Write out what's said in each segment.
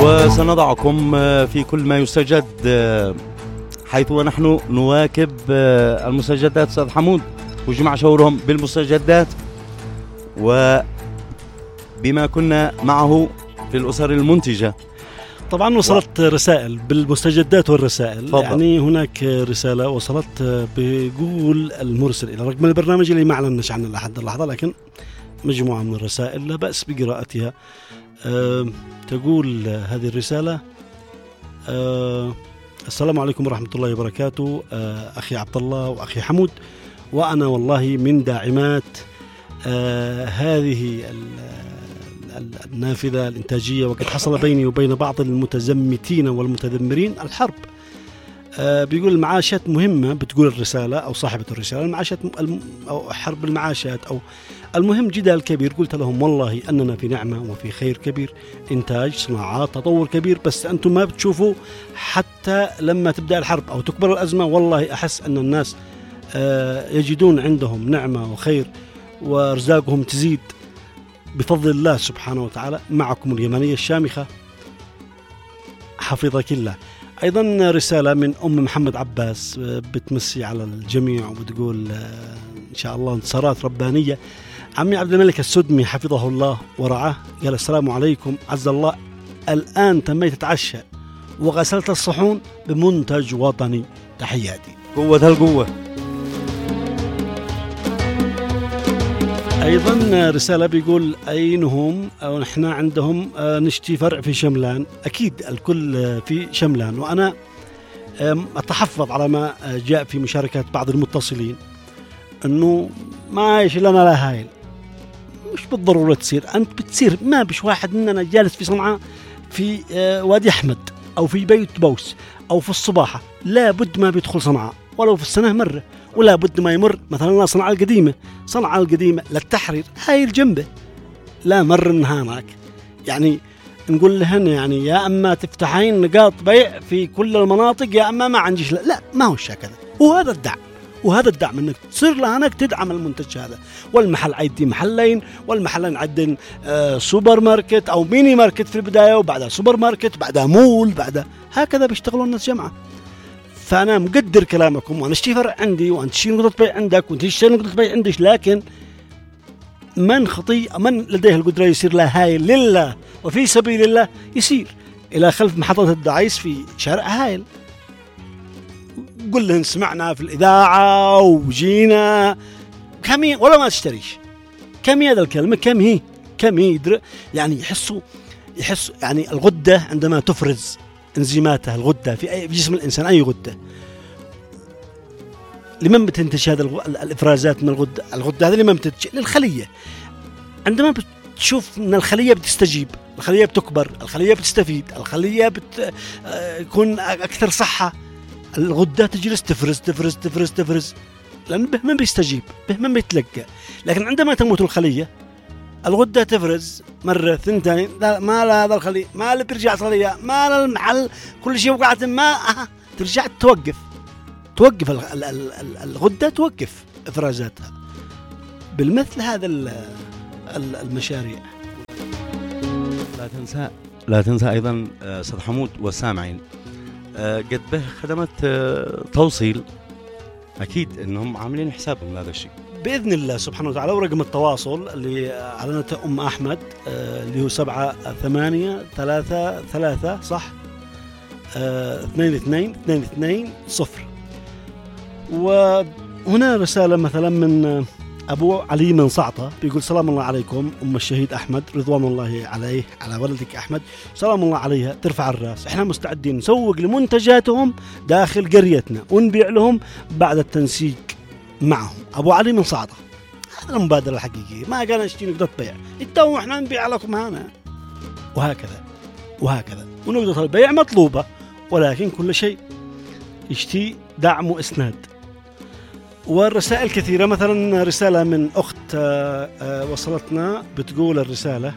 وسنضعكم في كل ما يستجد، حيث ونحن نواكب المستجدات. أستاذ حمود وجمع شورهم بالمستجدات، وبما كنا معه في الأسر المنتجة. طبعا وصلت رسائل بالمستجدات والرسائل. فضل. يعني هناك رسالة وصلت بيقول المرسل إلى رقم البرنامج اللي ما أعلنش عنه لحد اللحظة، لكن مجموعة من الرسائل لا بأس بقراءتها. تقول هذه الرسالة: السلام عليكم ورحمة الله وبركاته، أخي عبد الله وأخي حمود، وأنا والله من داعمات هذه النافذة الإنتاجية، وقد حصل بيني وبين بعض المتزمتين والمتذمرين الحرب. بيقول المعاشات مهمة، بتقول الرسالة أو صاحبة الرسالة، المعاشات أو حرب المعاشات أو المهم جدال كبير. قلت لهم والله أننا في نعمة وفي خير كبير، إنتاج، صناعات، تطور كبير، بس أنتم ما بتشوفوا. حتى لما تبدأ الحرب أو تكبر الأزمة والله أحس أن الناس يجدون عندهم نعمة وخير وأرزاقهم تزيد بفضل الله سبحانه وتعالى. معكم اليمنية الشامخة، حفظك الله. أيضا رسالة من أم محمد عباس بتمسي على الجميع وبتقول إن شاء الله انتصارات ربانية. عمي عبد الملك السدمي حفظه الله ورعاه قال: السلام عليكم، عز الله، الآن تميت أتعشى وغسلت الصحون بمنتج وطني، تحياتي. قوة القوة. أيضا رسالة بيقول: أينهم أو نحن عندهم نشتي فرع في شملان. أكيد الكل في شملان، وأنا أتحفظ على ما جاء في مشاركات بعض المتصلين أنه ما يش لنا لا هايل، مش بالضرورة تصير. أنت بتصير، ما بش واحد مننا جالس في صنعاء في وادي أحمد أو في بيت بوس أو في الصباحة، لا بد ما بيدخل صنعاء ولو في السنة مرة، ولا بد ما يمر مثلا صنعاء القديمة للتحرير، هاي الجنبة لا مر من هناك. يعني نقول لهن يعني يا أما تفتحين نقاط بيع في كل المناطق يا أما ما عنديش. لا ما هو هكذا. وهذا الدعم انك تصير لهناك تدعم المنتج هذا، والمحل عيدي محلين، والمحلين عندن سوبر ماركت او ميني ماركت في البداية، وبعدها سوبر ماركت، بعدها مول، بعدها هكذا بيشتغلوا الناس جمعة. فأنا مقدر كلامكم، وأنا اشتري فرع عندي وأنت تشتري نقطة بيع عندك وأنت تشتري نقطة بيع عندك، لكن من لديه القدرة يصير له هايل لله وفي سبيل الله يصير إلى خلف محطة الدعيس في شارع هايل. قل لهم سمعنا في الإذاعة وجينا كم هي، ولا ما تشتريش كم هي هذا الكلمة، كم هي يعني يحسوا يعني الغدة عندما تفرز انزيماتها، الغدة في جسم الإنسان، أي غدة لمن بتنتج هذا الإفرازات من الغدة هذه لمن بتنتج؟ للخلية. عندما بتشوف أن الخلية بتستجيب، الخلية بتكبر، الخلية بتستفيد، الخلية بتكون أكثر صحة، الغدة تجلس تفرز لأن بهمن بيستجيب، بهمن بيتلقى. لكن عندما تموت الخلية الغدة تفرز مرة ثنتين، ما لا هذا الخلية، ما اللي بيرجع الخلية، ما لا المحل، كل شيء وقعت، ما ترجع توقف الغدة، توقف إفرازاتها. بالمثل هذا المشاريع. لا تنسى أيضا أستاذ حمود والسامعين قد به خدمات توصيل، أكيد أنهم عاملين حسابهم هذا الشيء بإذن الله سبحانه وتعالى. ورقم التواصل اللي أعلنته أم أحمد اللي هو 7833 صح 2220. وهنا رسالة مثلا من أبو علي من صعطة بيقول: سلام الله عليكم أم الشهيد أحمد، رضوان الله عليه على ولدك أحمد، سلام الله عليها، ترفع الرأس. إحنا مستعدين نسوق لمنتجاتهم داخل قريتنا ونبيع لهم بعد التنسيق معهم. أبو علي من صعطة، هذا المبادرة الحقيقية، ما قال نشتري نقطة بيع، إنتوا إحنا نبيع لكم هنا، وهكذا. ونقطة البيع مطلوبة، ولكن كل شيء يشتي دعم وإسناد. والرسائل كثيرة، مثلا رسالة من أخت وصلتنا بتقول الرسالة: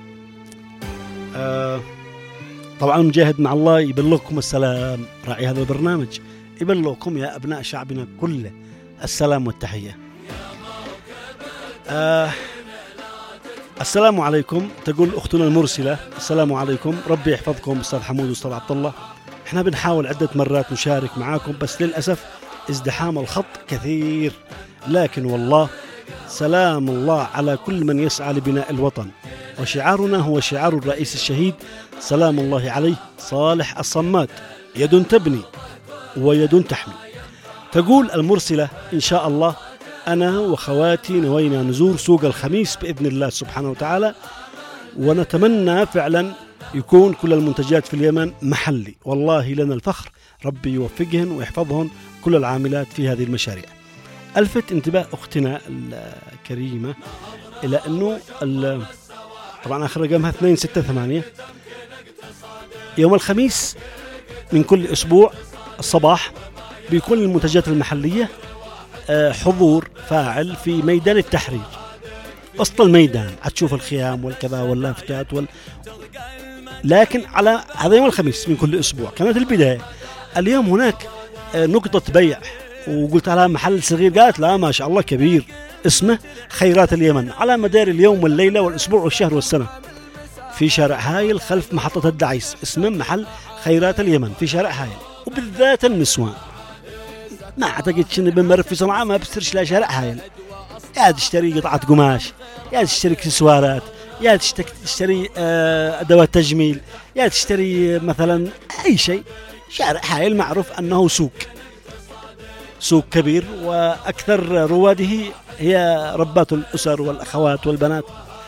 طبعا مجاهد مع الله يبلغكم السلام، راعي هذا البرنامج يبلغكم يا أبناء شعبنا كله السلام والتحية. السلام عليكم. تقول أختنا المرسلة: السلام عليكم، ربي يحفظكم أستاذ حمود وأستاذ عبد الله. احنا بنحاول عدة مرات نشارك معاكم، بس للأسف ازدحام الخط كثير، لكن والله سلام الله على كل من يسعى لبناء الوطن، وشعارنا هو شعار الرئيس الشهيد سلام الله عليه صالح الصماد: يد تبني ويد تحمي. تقول المرسلة: إن شاء الله أنا وخواتي نوينا نزور سوق الخميس بإذن الله سبحانه وتعالى، ونتمنى فعلا يكون كل المنتجات في اليمن محلي. والله لنا الفخر، ربي يوفقهن ويحفظهن كل العاملات في هذه المشاريع. ألفت انتباه أختنا الكريمة إلى أنه طبعا آخر رقمها 268 يوم الخميس من كل أسبوع الصباح بيكون المنتجات المحلية حضور فاعل في ميدان التحرير، وسط الميدان هتشوف الخيام والكذا واللافتات لكن على هذا يوم الخميس من كل أسبوع. كانت البداية اليوم هناك نقطة بيع، وقلت على محل صغير، قالت لا ما شاء الله كبير، اسمه خيرات اليمن، على مدار اليوم والليلة والأسبوع والشهر والسنة، في شارع هايل خلف محطة الدعيس. اسمه محل خيرات اليمن في شارع هايل، وبالذات النسوان. ما أعتقدش إن بمر في صنعاء ما بسترش لا شارع هايل، يا تشتري قطعة قماش، يا تشتري اكسسوارات، يا تشتري أدوات تجميل، يا تشتري مثلا أي شيء. شارع هايل معروف أنه سوق كبير، وأكثر رواده هي ربات الأسر والأخوات والبنات.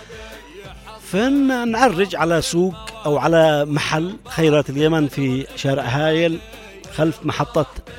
فنعرج على سوق أو على محل خيرات اليمن في شارع هايل خلف محطة